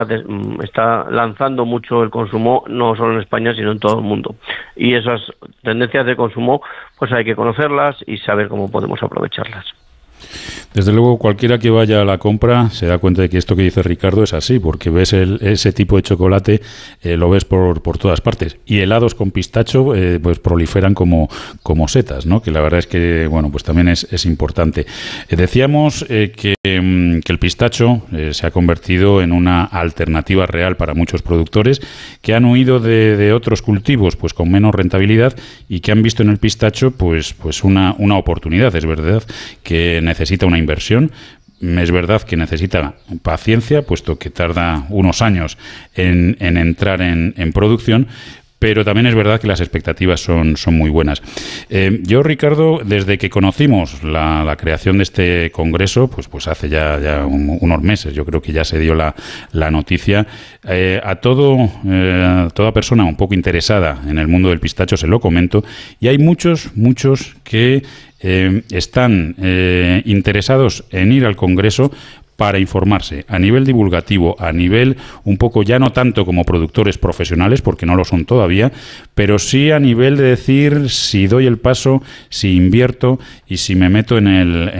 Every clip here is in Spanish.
está lanzando mucho el consumo, no solo en España, sino en todo el mundo. Y esas tendencias de consumo, pues hay que conocerlas y saber cómo podemos aprovecharlas. Desde luego, cualquiera que vaya a la compra se da cuenta de que esto que dice Ricardo es así, porque ves ese tipo de chocolate, lo ves por todas partes. Y helados con pistacho pues proliferan como setas, ¿no? Que la verdad es que, bueno, pues también es importante. Decíamos que el pistacho se ha convertido en una alternativa real para muchos productores que han huido de otros cultivos pues con menos rentabilidad y que han visto en el pistacho pues una oportunidad. Es verdad que necesita una inversión, es verdad que necesita paciencia, puesto que tarda unos años en entrar en producción, pero también es verdad que las expectativas son muy buenas. Yo, Ricardo, desde que conocimos la creación de este congreso, pues hace ya unos meses, yo creo que ya se dio la noticia, a toda persona un poco interesada en el mundo del pistacho se lo comento, y hay muchos que están interesados en ir al congreso para informarse a nivel divulgativo, a nivel un poco ya no tanto como productores profesionales, porque no lo son todavía, pero sí a nivel de decir si doy el paso, si invierto y si me meto en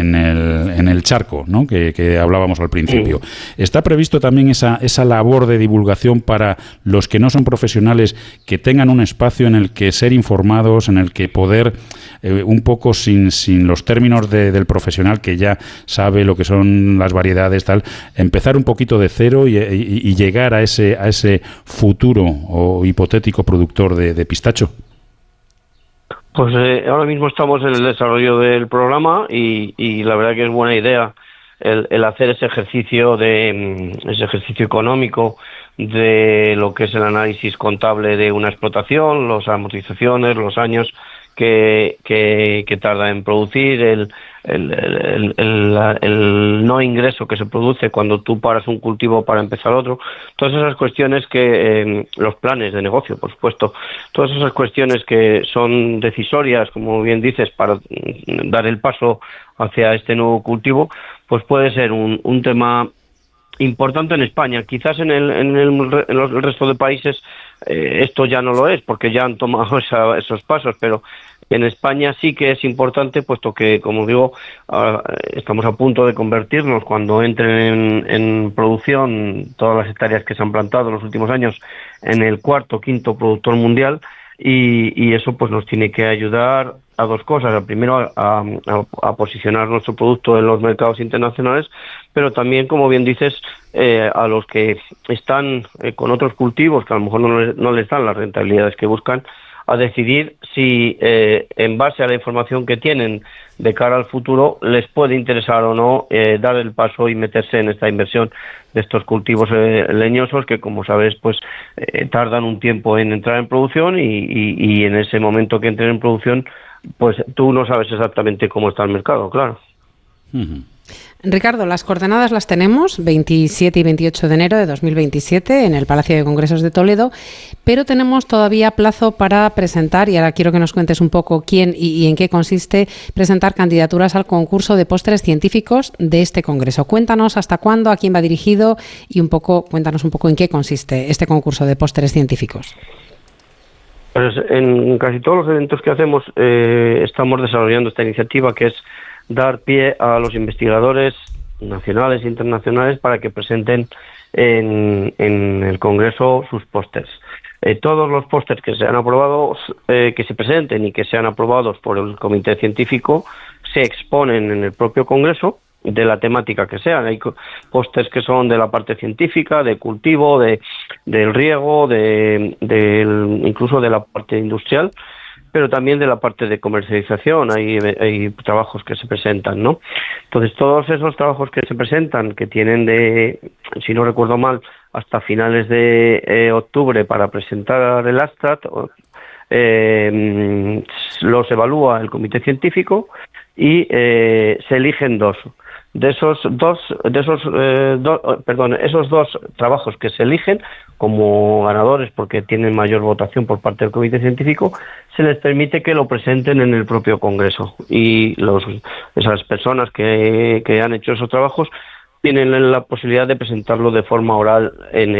el charco, ¿no? que hablábamos al principio. ¿Está previsto también esa labor de divulgación para los que no son profesionales, que tengan un espacio en el que ser informados, en el que poder un poco sin los términos del profesional que ya sabe lo que son las variedades, tal, empezar un poquito de cero y llegar a ese futuro o hipotético productor de pistacho? Pues ahora mismo estamos en el desarrollo del programa y la verdad que es buena idea el hacer ese ejercicio económico de lo que es el análisis contable de una explotación, las amortizaciones, los años que tarda en producir, el no ingreso que se produce cuando tú paras un cultivo para empezar otro, todas esas cuestiones que los planes de negocio, por supuesto, todas esas cuestiones que son decisorias, como bien dices, para dar el paso hacia este nuevo cultivo, pues puede ser un tema importante en España. Quizás en el resto de países esto ya no lo es, porque ya han tomado esos pasos, pero en España sí que es importante, puesto que, como digo, estamos a punto de convertirnos, cuando entren en producción todas las hectáreas que se han plantado en los últimos años, en el cuarto o quinto productor mundial, y eso pues nos tiene que ayudar a dos cosas. Primero, a posicionar nuestro producto en los mercados internacionales, pero también, como bien dices, a los que están con otros cultivos que a lo mejor no les dan las rentabilidades que buscan, a decidir si en base a la información que tienen de cara al futuro les puede interesar o no dar el paso y meterse en esta inversión de estos cultivos leñosos que, como sabes, pues tardan un tiempo en entrar en producción y en ese momento que entren en producción, pues tú no sabes exactamente cómo está el mercado, claro. Uh-huh. Ricardo, las coordenadas las tenemos, 27 y 28 de enero de 2027 en el Palacio de Congresos de Toledo, pero tenemos todavía plazo para presentar, y ahora quiero que nos cuentes un poco quién y en qué consiste presentar candidaturas al concurso de postres científicos de este congreso. Cuéntanos hasta cuándo, a quién va dirigido y cuéntanos un poco en qué consiste este concurso de postres científicos. Pues en casi todos los eventos que hacemos estamos desarrollando esta iniciativa, que es dar pie a los investigadores nacionales e internacionales para que presenten en el Congreso sus pósters. Todos los pósters que sean aprobados, que se presenten y que sean aprobados por el comité científico, se exponen en el propio Congreso de la temática que sean. Hay pósters que son de la parte científica, de cultivo, del riego, incluso de la parte industrial, pero también de la parte de comercialización. Hay trabajos que se presentan, ¿no? Entonces, todos esos trabajos que se presentan, que tienen si no recuerdo mal, hasta finales de octubre para presentar el abstract, los evalúa el comité científico y se eligen dos. Esos dos trabajos que se eligen como ganadores porque tienen mayor votación por parte del comité científico, se les permite que lo presenten en el propio Congreso, y esas personas que han hecho esos trabajos tienen la posibilidad de presentarlo de forma oral en